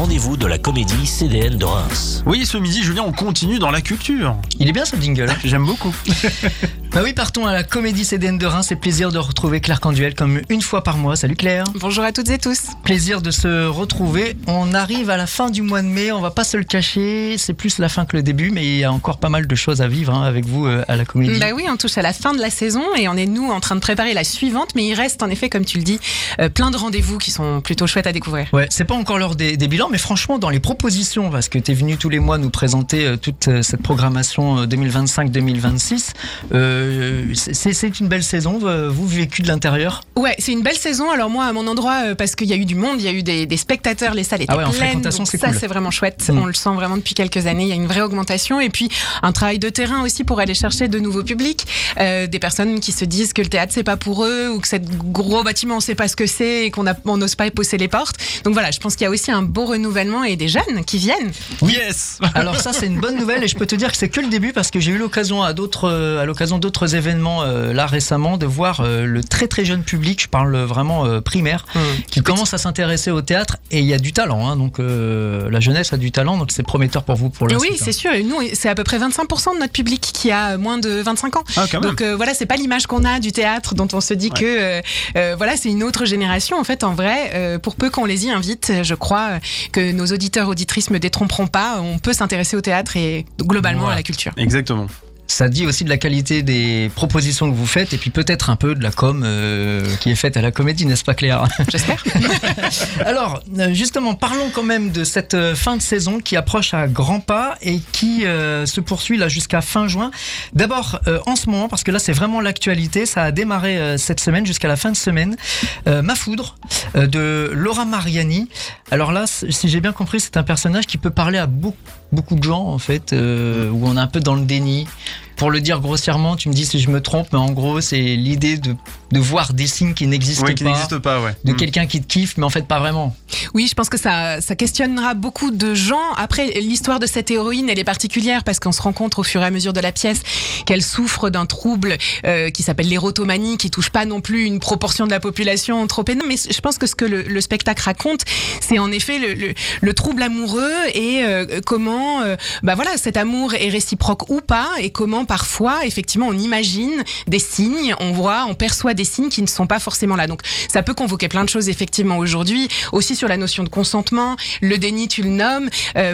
rendez-vous de la comédie CDN de Reims. Oui, ce midi, Julien, on continue dans la culture. Il est bien ce jingle. J'aime beaucoup. Bah oui, partons à la comédie CDN de Reims. C'est plaisir de retrouver Claire Canduel comme une fois par mois. Salut Claire. Bonjour à toutes et tous. Plaisir de se retrouver. On arrive à la fin du mois de mai, on va pas se le cacher. C'est plus la fin que le début, mais il y a encore pas mal de choses à vivre avec vous à la comédie. Bah oui, on touche à la fin de la saison et on est nous en train de préparer la suivante. Mais il reste en effet, comme tu le dis, plein de rendez-vous qui sont plutôt chouettes à découvrir. Ouais, c'est pas encore l'heure des bilans, mais franchement, dans les propositions, parce que t'es venu tous les mois nous présenter toute cette programmation 2025-2026, c'est une belle saison. Vous vécu de l'intérieur? Ouais, c'est une belle saison. Alors moi, à mon endroit, parce qu'il y a eu du monde, il y a eu des spectateurs, les salles étaient pleines. En fréquentation, c'est ça, cool. C'est vraiment chouette. On le sent vraiment depuis quelques années. Il y a une vraie augmentation et puis un travail de terrain aussi pour aller chercher de nouveaux publics, des personnes qui se disent que le théâtre c'est pas pour eux ou que ce gros bâtiment on sait pas ce que c'est et qu'on n'ose pas pousser les portes. Donc voilà, je pense qu'il y a aussi un beau renouvellement et des jeunes qui viennent. Yes. Alors ça c'est une bonne nouvelle et je peux te dire que c'est que le début parce que j'ai eu l'occasion à l'occasion d'autres événements là récemment de voir le très très jeune public, je parle vraiment primaire, qui commence à s'intéresser au théâtre et il y a du talent, hein, donc la jeunesse a du talent, donc c'est prometteur pour vous pour la suite. Oui, c'est sûr. Et nous, c'est à peu près 25% de notre public qui a moins de 25 ans. Ah, quand même. Donc voilà, c'est pas l'image qu'on a du théâtre dont on se dit que voilà, c'est une autre génération. En fait, en vrai, pour peu qu'on les y invite, je crois que nos auditeurs, auditrices me détromperont pas. On peut s'intéresser au théâtre et globalement à la culture. Exactement. Ça dit aussi de la qualité des propositions que vous faites et puis peut-être un peu de la com qui est faite à la comédie, n'est-ce pas Claire? J'espère. Alors, justement, parlons quand même de cette fin de saison qui approche à grands pas et qui se poursuit là jusqu'à fin juin. D'abord, en ce moment, parce que là c'est vraiment l'actualité, ça a démarré cette semaine jusqu'à la fin de semaine, Ma Foudre de Laura Mariani. Alors là, si j'ai bien compris, c'est un personnage qui peut parler à beaucoup de gens en fait, où on est un peu dans le déni. Pour le dire grossièrement, tu me dis si je me trompe, mais en gros, c'est l'idée de voir des signes qui n'existent pas. De quelqu'un qui te kiffe, mais en fait pas vraiment. Oui, je pense que ça questionnera beaucoup de gens. Après, l'histoire de cette héroïne, elle est particulière parce qu'on se rend compte au fur et à mesure de la pièce qu'elle souffre d'un trouble qui s'appelle l'érotomanie, qui touche pas non plus une proportion de la population trop énorme. Mais je pense que ce que le spectacle raconte, c'est en effet le trouble amoureux et comment voilà, cet amour est réciproque ou pas et comment parfois, effectivement, on imagine des signes, on perçoit des signes qui ne sont pas forcément là. Donc, ça peut convoquer plein de choses, effectivement, aujourd'hui. Aussi sur la notion de consentement, le déni, tu le nommes.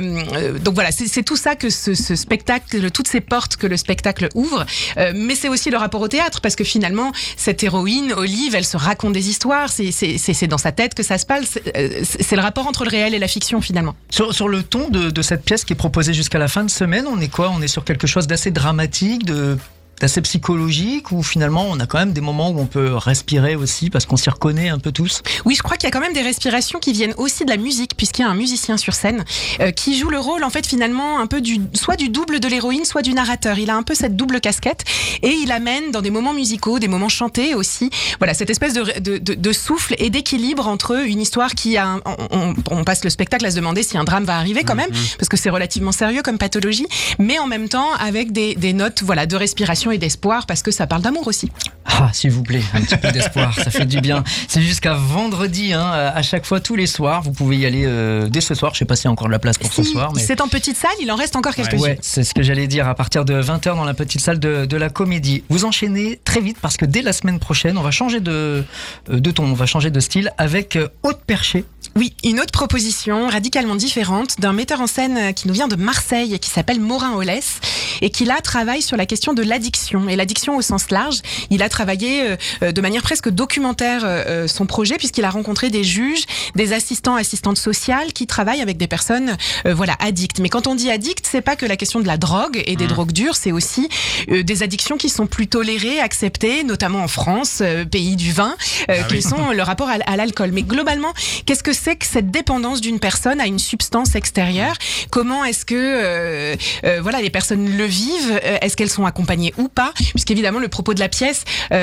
Donc voilà, c'est tout ça que ce spectacle, toutes ces portes que le spectacle ouvre. Mais c'est aussi le rapport au théâtre, parce que finalement, cette héroïne, Olive, elle se raconte des histoires. C'est dans sa tête que ça se passe. C'est le rapport entre le réel et la fiction, finalement. Sur le ton de cette pièce qui est proposée jusqu'à la fin de semaine, on est quoi? On est sur quelque chose d'assez dramatique, d'assez psychologique, ou finalement on a quand même des moments où on peut respirer aussi parce qu'on s'y reconnaît un peu tous? Oui, je crois qu'il y a quand même des respirations qui viennent aussi de la musique, puisqu'il y a un musicien sur scène qui joue le rôle en fait finalement un peu soit du double de l'héroïne, soit du narrateur. Il a un peu cette double casquette et il amène dans des moments musicaux, des moments chantés aussi, voilà, cette espèce de souffle et d'équilibre entre une histoire qui a on passe le spectacle à se demander si un drame va arriver quand même, parce que c'est relativement sérieux comme pathologie, mais en même temps avec des notes voilà, de respiration et d'espoir, parce que ça parle d'amour aussi. Ah, s'il vous plaît, un petit peu d'espoir, ça fait du bien. C'est jusqu'à vendredi, hein, à chaque fois, tous les soirs. Vous pouvez y aller dès ce soir. Je sais pas s'il y a encore de la place pour ce soir. Mais... c'est en petite salle, il en reste encore quelques-unes. Ouais, c'est ce que j'allais dire, à partir de 20h dans la petite salle de la comédie. Vous enchaînez très vite parce que dès la semaine prochaine, on va changer de ton, on va changer de style avec Haute Perchée. Oui, une autre proposition radicalement différente d'un metteur en scène qui nous vient de Marseille et qui s'appelle Morin Ollès et qui là travaille sur la question de l'addiction et l'addiction au sens large. Il a travaillé de manière presque documentaire son projet puisqu'il a rencontré des juges, des assistantes sociales qui travaillent avec des personnes addictes. Mais quand on dit addict, c'est pas que la question de la drogue et des drogues dures, c'est aussi des addictions qui sont plus tolérées, acceptées, notamment en France, pays du vin, qui sont le rapport à l'alcool. Mais globalement, qu'est-ce que c'est que cette dépendance d'une personne à une substance extérieure? Comment est-ce que les personnes le vivent? Est-ce qu'elles sont accompagnées ou pas? Puisqu'évidemment, le propos de la pièce,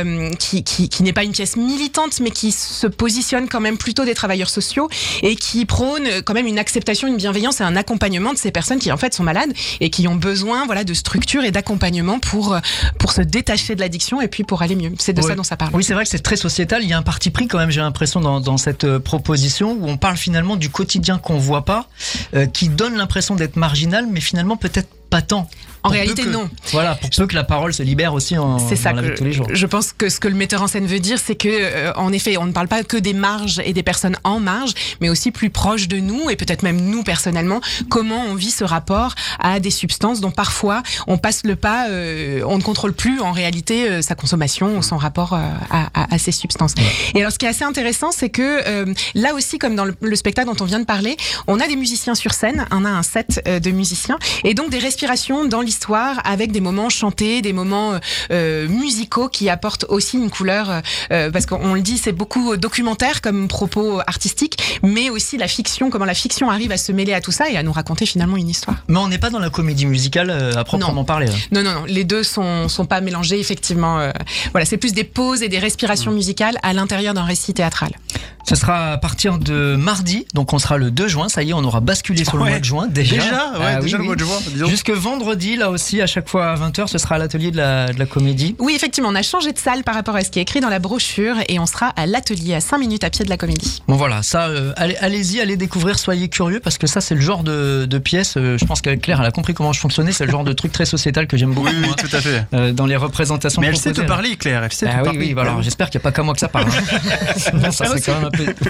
qui n'est pas une pièce militante, mais qui se positionne quand même plutôt des travailleurs sociaux et qui prône quand même une acceptation, une bienveillance et un accompagnement de ces personnes qui en fait sont malades et qui ont besoin de structure et d'accompagnement pour se détacher de l'addiction et puis pour aller mieux. C'est de ça dont ça parle. Oui, c'est vrai que c'est très sociétal. Il y a un parti pris quand même, j'ai l'impression, dans cette proposition où on parle finalement du quotidien qu'on voit pas, qui donne l'impression d'être marginal, mais finalement peut-être pas tant. En réalité, non. Voilà, pour peu que la parole se libère aussi dans la vie de tous les jours. Je pense que ce que le metteur en scène veut dire, c'est que, en effet, on ne parle pas que des marges et des personnes en marge, mais aussi plus proches de nous, et peut-être même nous personnellement, comment on vit ce rapport à des substances dont parfois on passe le pas, on ne contrôle plus en réalité sa consommation ou son rapport à ces substances. Ouais. Et alors, ce qui est assez intéressant, c'est que là aussi, comme dans le spectacle dont on vient de parler, on a des musiciens sur scène, on a un set de musiciens, et donc des respirations dans l'histoire avec des moments chantés, des moments musicaux qui apportent aussi une couleur, parce qu'on le dit, c'est beaucoup documentaire comme propos artistique, mais aussi la fiction, comment la fiction arrive à se mêler à tout ça et à nous raconter finalement une histoire. Mais on n'est pas dans la comédie musicale à proprement parler. Non, les deux sont pas mélangés effectivement. Voilà, c'est plus des pauses et des respirations musicales à l'intérieur d'un récit théâtral. Ce sera à partir de mardi, donc on sera le 2 juin, ça y est, on aura basculé sur le mois de juin déjà. Déjà le mois de juin. Jusque vendredi, là aussi, à chaque fois à 20h, ce sera à l'atelier de la comédie. Oui, effectivement, on a changé de salle par rapport à ce qui est écrit dans la brochure et on sera à l'atelier à 5 minutes à pied de la comédie. Bon voilà, ça, allez-y, allez découvrir, soyez curieux, parce que ça c'est le genre de pièce, je pense qu'avec Claire, elle a compris comment je fonctionnais, c'est le genre de truc très sociétal que j'aime beaucoup. Oui, tout à fait. Dans les représentations. Mais elle sait te parler, Claire, elle sait te parler. Oui, voilà, j'espère qu'il n'y a pas qu'à moi que ça parle. Sinon, ça c'est quand même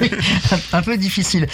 un peu difficile.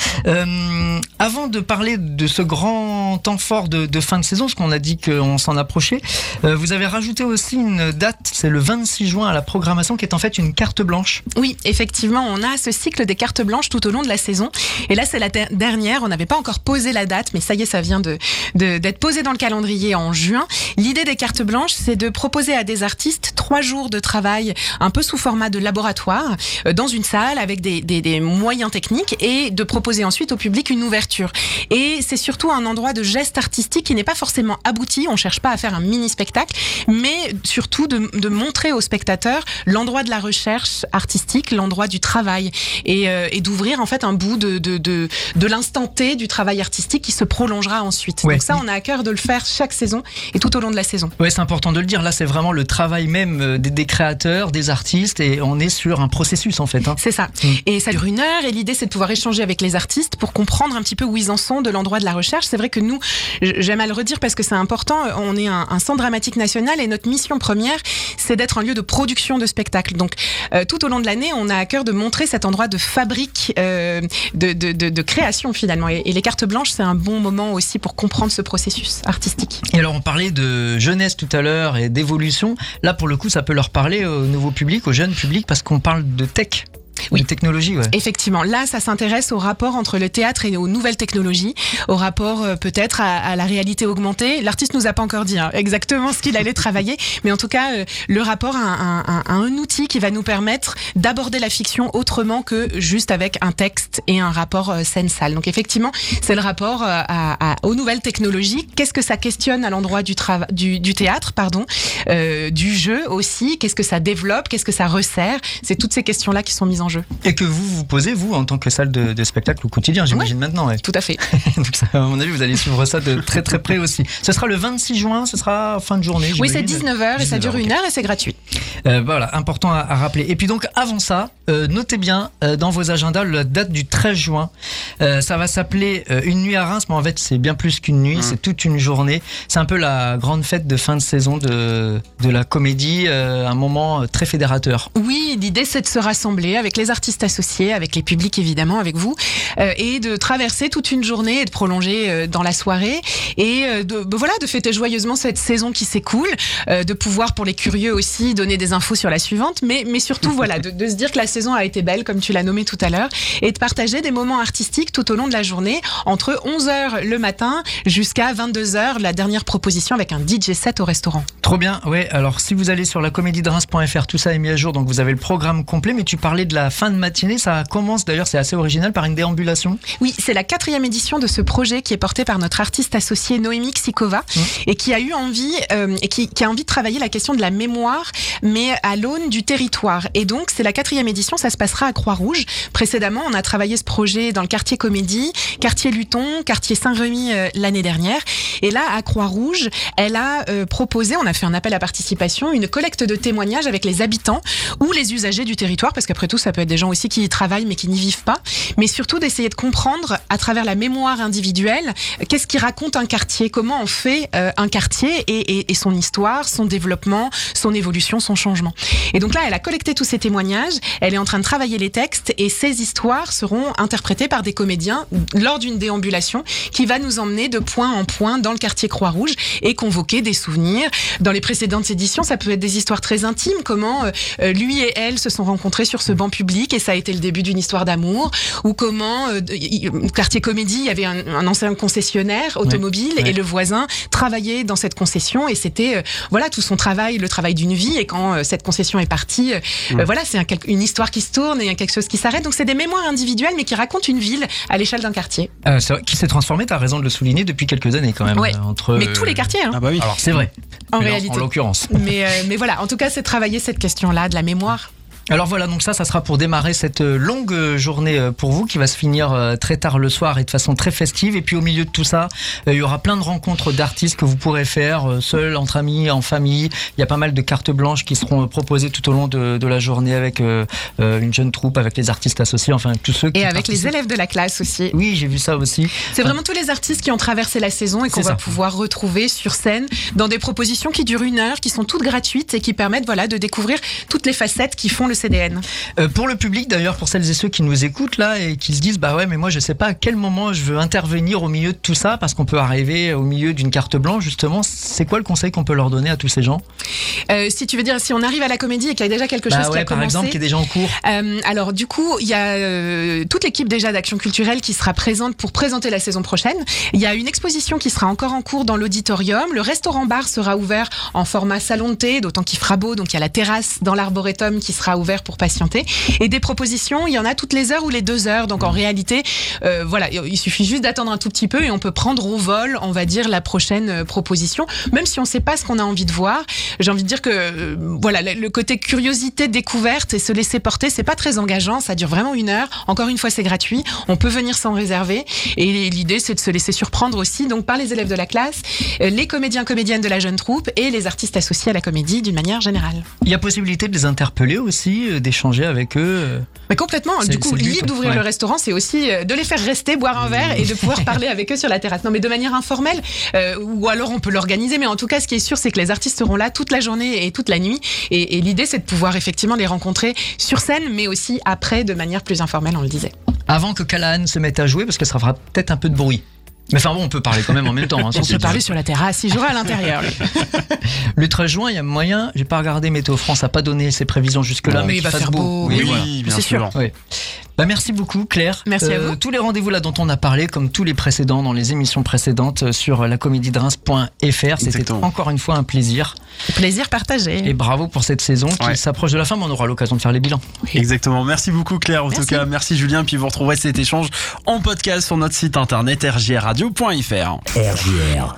Avant de parler de ce grand temps fort de fin de saison, parce qu'on a dit qu'on s'en approchait, vous avez rajouté aussi une date, c'est le 26 juin à la programmation, qui est en fait une carte blanche. Oui, effectivement, on a ce cycle des cartes blanches tout au long de la saison. Et là, c'est la dernière, on n'avait pas encore posé la date, mais ça y est, ça vient d'être posé dans le calendrier en juin. L'idée des cartes blanches, c'est de proposer à des artistes 3 jours de travail, un peu sous format de laboratoire, dans une salle avec des moyens techniques, et de proposer ensuite au public une ouverture. Et c'est surtout un endroit de geste artistique qui n'est pas forcément abouti, on cherche pas à faire un mini-spectacle, mais surtout de montrer aux spectateurs l'endroit de la recherche artistique, l'endroit du travail, et d'ouvrir en fait un bout de l'instant T du travail artistique qui se prolongera ensuite. Ouais. Donc ça, on a à cœur de le faire chaque saison et tout au long de la saison. Oui, c'est important de le dire, là c'est vraiment le travail même des créateurs, des artistes, et on est sur un processus en fait. C'est ça. Et ça dure 1 heure, et l'idée c'est de pouvoir échanger avec les artistes pour comprendre un petit peu où ils en sont de l'endroit de la recherche. C'est vrai que nous, j'aime à le redire parce que c'est important, on est un centre dramatique national et notre mission première, c'est d'être un lieu de production de spectacles. Donc tout au long de l'année, on a à cœur de montrer cet endroit de fabrique, de création finalement. Et les cartes blanches, c'est un bon moment aussi pour comprendre ce processus artistique. Et alors on parlait de jeunesse tout à l'heure et d'évolution. Là pour le coup, ça peut leur parler au nouveau public, au jeune public, parce qu'on parle de tech. Oui, de technologie, ouais. Effectivement, là, ça s'intéresse au rapport entre le théâtre et aux nouvelles technologies, au rapport peut-être à la réalité augmentée. L'artiste nous a pas encore dit exactement ce qu'il allait travailler, mais en tout cas, le rapport à un outil qui va nous permettre d'aborder la fiction autrement que juste avec un texte et un rapport scène-salle. Donc effectivement, c'est le rapport aux nouvelles technologies. Qu'est-ce que ça questionne à l'endroit du théâtre, du jeu aussi. Qu'est-ce que ça développe, qu'est-ce que ça resserre. C'est toutes ces questions-là qui sont mises en jeu. Et que vous posez, vous, en tant que salle de spectacle au quotidien, j'imagine maintenant. Ouais. Tout à fait. Donc ça, à mon avis, vous allez suivre ça de très très près aussi. Ce sera le 26 juin, ce sera fin de journée. Oui, c'est 19h et ça dure 1 heure et c'est gratuit. Voilà, important à rappeler. Et puis donc, avant ça, notez bien dans vos agendas la date du 13 juin. Ça va s'appeler Une nuit à Reims, mais en fait, c'est bien plus qu'une nuit, c'est toute une journée. C'est un peu la grande fête de fin de saison de la comédie, un moment très fédérateur. Oui, l'idée, c'est de se rassembler avec les artistes associés, avec les publics évidemment, avec vous, et de traverser toute une journée et de prolonger dans la soirée et de fêter joyeusement cette saison qui s'écoule, de pouvoir pour les curieux aussi donner des infos sur la suivante, mais surtout voilà, de se dire que la saison a été belle comme tu l'as nommé tout à l'heure et de partager des moments artistiques tout au long de la journée entre 11h le matin jusqu'à 22h, la dernière proposition avec un DJ set au restaurant. Trop bien, ouais. Alors si vous allez sur lacomédiedereims.fr, tout ça est mis à jour, donc vous avez le programme complet, mais tu parlais de la fin de matinée, ça commence d'ailleurs, c'est assez original, par une déambulation. Oui, c'est la 4e édition de ce projet qui est porté par notre artiste associée Noémie Xikova et qui a eu envie qui a envie de travailler la question de la mémoire, mais à l'aune du territoire. Et donc c'est la 4e édition, ça se passera à Croix-Rouge. Précédemment, on a travaillé ce projet dans le quartier quartier Comédie, quartier Luton, quartier Saint-Remy l'année dernière. Et là, à Croix-Rouge, elle a proposé, on a fait un appel à participation, une collecte de témoignages avec les habitants ou les usagers du territoire, parce qu'après tout, ça peut être des gens aussi qui y travaillent mais qui n'y vivent pas, mais surtout d'essayer de comprendre à travers la mémoire individuelle qu'est-ce qui raconte un quartier, comment on fait un quartier et son histoire, son développement, son évolution, son changement. Et donc là, elle a collecté tous ces témoignages, elle est en train de travailler les textes et ces histoires seront interprétées par des comédiens lors d'une déambulation qui va nous emmener de point en point dans le quartier Croix-Rouge et convoquer des souvenirs. Dans les précédentes éditions, ça peut être des histoires très intimes, comment lui et elle se sont rencontrés sur ce banc public et ça a été le début d'une histoire d'amour, ou comment quartier Comédie, il y avait un ancien concessionnaire automobile et le voisin travaillait dans cette concession et c'était voilà tout son travail, le travail d'une vie, et quand cette concession est partie, voilà, c'est une histoire qui se tourne et il y a quelque chose qui s'arrête. Donc c'est des mémoires individuelles mais qui racontent une ville à l'échelle d'un quartier. C'est vrai, qui s'est transformé, tu as raison de le souligner, depuis quelques années quand même. Ouais. Mais tous les quartiers. Hein. Ah bah oui. Alors c'est vrai. En réalité. En l'occurrence. Mais voilà, en tout cas, c'est travailler cette question-là de la mémoire. Alors voilà, donc ça sera pour démarrer cette longue journée pour vous qui va se finir très tard le soir et de façon très festive. Et puis au milieu de tout ça, il y aura plein de rencontres d'artistes que vous pourrez faire seuls, entre amis, en famille. Il y a pas mal de cartes blanches qui seront proposées tout au long de la journée avec une jeune troupe, avec les artistes associés, enfin tous ceux qui et avec les élèves de la classe aussi. Oui, j'ai vu ça aussi. C'est vraiment tous les artistes qui ont traversé la saison et qu'on va pouvoir retrouver sur scène dans des propositions qui durent 1 heure, qui sont toutes gratuites et qui permettent de découvrir toutes les facettes qui font le CDN. Pour le public d'ailleurs, pour celles et ceux qui nous écoutent là et qui se disent bah ouais mais moi je sais pas à quel moment je veux intervenir au milieu de tout ça, parce qu'on peut arriver au milieu d'une carte blanche justement, c'est quoi le conseil qu'on peut leur donner à tous ces gens? Si tu veux dire, si on arrive à la comédie et qu'il y a déjà quelque chose qui a commencé, par exemple, qui est déjà en cours. Alors du coup, il y a toute l'équipe déjà d'Action Culturelle qui sera présente pour présenter la saison prochaine. Il y a une exposition qui sera encore en cours dans l'auditorium. Le restaurant-bar sera ouvert en format salon de thé, d'autant qu'il fera beau, donc il y a la terrasse dans l'arboretum qui sera ouvert pour patienter. Et des propositions, il y en a toutes les heures ou les 2 heures. Donc en réalité, voilà, il suffit juste d'attendre un tout petit peu et on peut prendre au vol, on va dire, la prochaine proposition. Même si on ne sait pas ce qu'on a envie de voir, j'ai envie de dire que voilà, le côté curiosité, découverte et se laisser porter, c'est pas très engageant. Ça dure vraiment 1 heure. Encore une fois, c'est gratuit. On peut venir sans réserver. Et l'idée, c'est de se laisser surprendre aussi, donc par les élèves de la classe, les comédiens, comédiennes de la jeune troupe et les artistes associés à la comédie d'une manière générale. Il y a possibilité de les interpeller aussi, d'échanger avec eux. Mais complètement. Du coup, l'idée d'ouvrir le restaurant, c'est aussi de les faire rester, boire un verre et de pouvoir parler avec eux sur la terrasse. Non, mais de manière informelle, ou alors on peut l'organiser. Mais en tout cas, ce qui est sûr, c'est que les artistes seront là toute la journée et toute la nuit. Et l'idée, c'est de pouvoir effectivement les rencontrer sur scène, mais aussi après, de manière plus informelle, on le disait. Avant que Callahan se mette à jouer, parce que ça fera peut-être un peu de bruit. Mais enfin bon, on peut parler quand même en même temps. On peut parler sur la terrasse, il jouera à l'intérieur. Le 13 juin, il y a moyen, j'ai pas regardé Météo France, a pas donné ses prévisions jusque-là. Mais il va faire beau. Oui, bien sûr. Oui. Bah merci beaucoup Claire. Merci à vous. Tous les rendez-vous là dont on a parlé, comme tous les précédents dans les émissions précédentes sur lacomédiedreims.fr, c'était encore une fois un plaisir. Plaisir partagé. Et bravo pour cette saison qui s'approche de la fin, mais on aura l'occasion de faire les bilans. Oui. Exactement. Merci beaucoup Claire. En tout cas, merci Julien. Puis vous retrouverez cet échange en podcast sur notre site internet rgrradio.fr. RJR.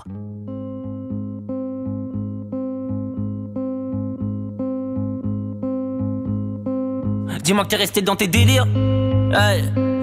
Dis-moi que t'es resté dans tes délires. Hey.